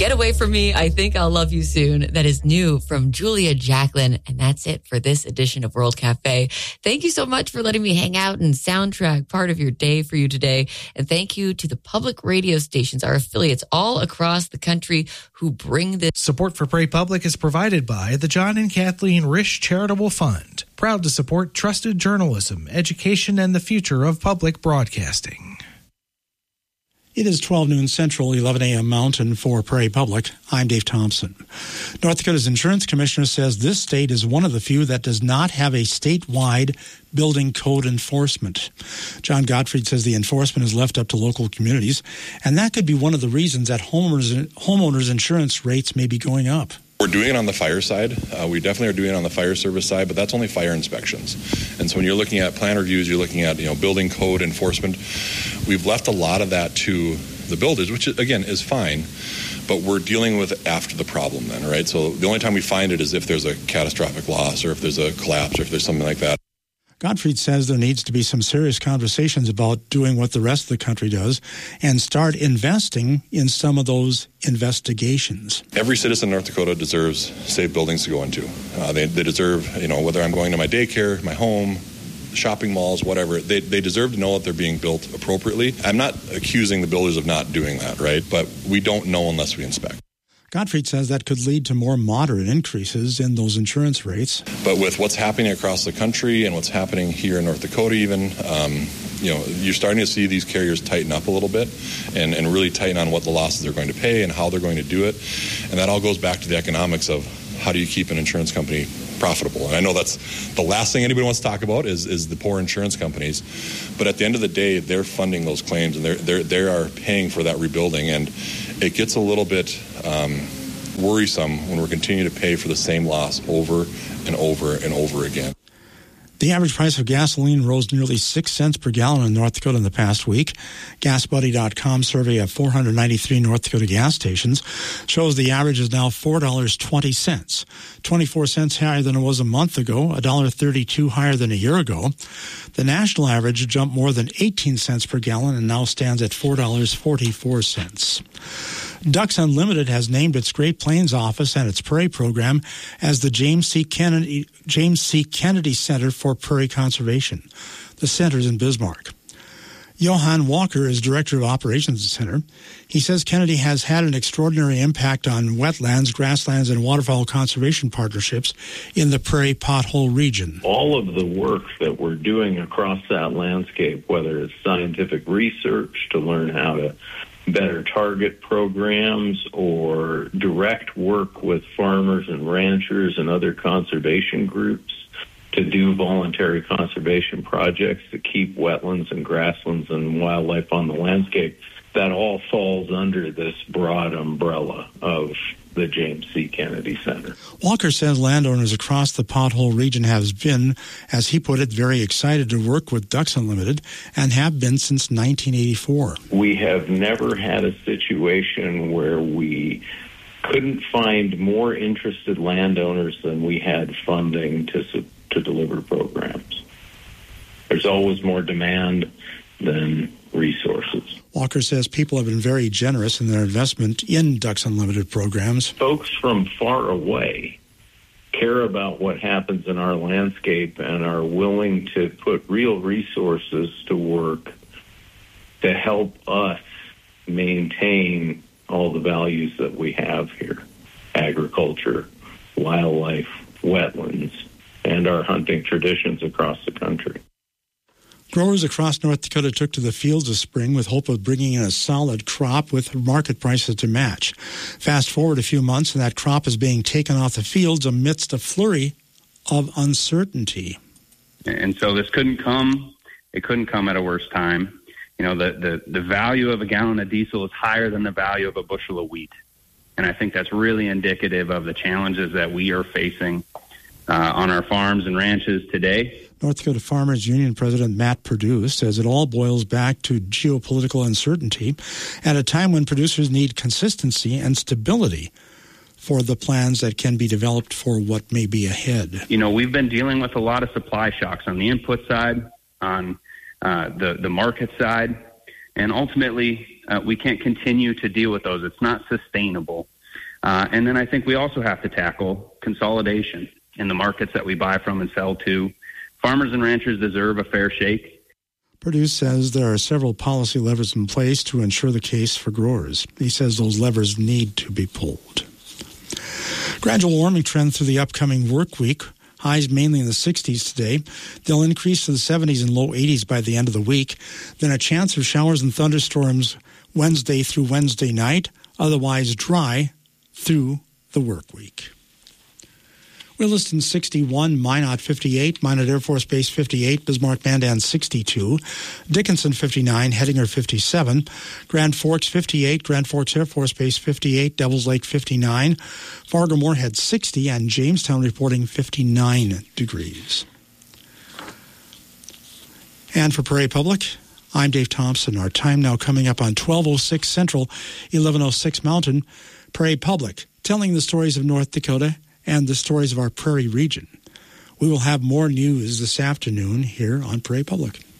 Get Away From Me, I Think I'll Love You Soon. That is new from Julia Jacklin. And that's it for this edition of World Cafe. Thank you so much for letting me hang out and soundtrack part of your day for you today. And thank you to the public radio stations, our affiliates all across the country who bring this. Support for Prairie Public is provided by the John and Kathleen Risch Charitable Fund, proud to support trusted journalism, education, and the future of public broadcasting. It is 12 noon Central, 11 a.m. Mountain for Prairie Public. I'm Dave Thompson. North Dakota's insurance commissioner says this state is one of the few that does not have a statewide building code enforcement. John Gottfried says the enforcement is left up to local communities, and that could be one of the reasons that homeowners insurance rates may be going up. We're doing it on the fire side. We definitely are doing it on the fire service side, but that's only fire inspections. And so when you're looking at plan reviews, you're looking at building code enforcement. We've left a lot of that to the builders, which again is fine, but we're dealing with it after the problem then, right? So the only time we find it is if there's a catastrophic loss or if there's a collapse or if there's something like that. Gottfried says there needs to be some serious conversations about doing what the rest of the country does and start investing in some of those investigations. Every citizen in North Dakota deserves safe buildings to go into. They deserve, whether I'm going to my daycare, my home, shopping malls, whatever, they deserve to know that they're being built appropriately. I'm not accusing the builders of not doing that, right? But we don't know unless we inspect. Gottfried says that could lead to more moderate increases in those insurance rates. But with what's happening across the country and what's happening here in North Dakota even, you're starting to see these carriers tighten up a little bit and really tighten on what the losses they're going to pay and how they're going to do it. And that all goes back to the economics of how do you keep an insurance company profitable. And I know that's the last thing anybody wants to talk about is the poor insurance companies. But at the end of the day, they're funding those claims and they are paying for that rebuilding. And it gets a little bit worrisome when we're continuing to pay for the same loss over and over and over again. The average price of gasoline rose nearly 6 cents per gallon in North Dakota in the past week. GasBuddy.com survey of 493 North Dakota gas stations shows the average is now $4.20, 24 cents higher than it was a month ago, $1.32 higher than a year ago. The national average jumped more than 18 cents per gallon and now stands at $4.44. Ducks Unlimited has named its Great Plains office and its Prairie program as the James C. Kennedy Center for Prairie Conservation. The center is in Bismarck. Johan Walker is director of operations at the center. He says Kennedy has had an extraordinary impact on wetlands, grasslands, and waterfowl conservation partnerships in the Prairie Pothole region. All of the work that we're doing across that landscape, whether it's scientific research to learn how to better target programs or direct work with farmers and ranchers and other conservation groups to do voluntary conservation projects to keep wetlands and grasslands and wildlife on the landscape, that all falls under this broad umbrella of the James C. Kennedy Center. Walker says landowners across the Pothole region have been, as he put it, very excited to work with Ducks Unlimited and have been since 1984. We have never had a situation where we couldn't find more interested landowners than we had funding to deliver programs. There's always more demand than resources. Walker says people have been very generous in their investment in Ducks Unlimited programs. Folks from far away care about what happens in our landscape and are willing to put real resources to work to help us maintain all the values that we have here: agriculture, wildlife, wetlands, and our hunting traditions across the country. Growers across North Dakota took to the fields this spring with hope of bringing in a solid crop with market prices to match. Fast forward a few months, and that crop is being taken off the fields amidst a flurry of uncertainty. And so this couldn't come at a worse time. The value of a gallon of diesel is higher than the value of a bushel of wheat. And I think that's really indicative of the challenges that we are facing on our farms and ranches today. North Dakota Farmers Union President Matt Perdue says it all boils back to geopolitical uncertainty at a time when producers need consistency and stability for the plans that can be developed for what may be ahead. We've been dealing with a lot of supply shocks on the input side, on the market side, and ultimately We can't continue to deal with those. It's not sustainable. And then I think we also have to tackle consolidation in the markets that we buy from and sell to. Farmers and ranchers deserve a fair shake. Perdue says there are several policy levers in place to ensure the case for growers. He says those levers need to be pulled. Gradual warming trend through the upcoming work week. Highs mainly in the 60s today. They'll increase to the 70s and low 80s by the end of the week. Then a chance of showers and thunderstorms Wednesday through Wednesday night. Otherwise dry through the work week. Williston 61, Minot 58, Minot Air Force Base 58, Bismarck Mandan 62, Dickinson 59, Hettinger 57, Grand Forks 58, Grand Forks Air Force Base 58, Devils Lake 59, Fargo Moorhead 60, and Jamestown reporting 59 degrees. And for Prairie Public, I'm Dave Thompson. Our time now coming up on 12:06 Central, 11:06 Mountain. Prairie Public, telling the stories of North Dakota and the stories of our prairie region. We will have more news this afternoon here on Prairie Public.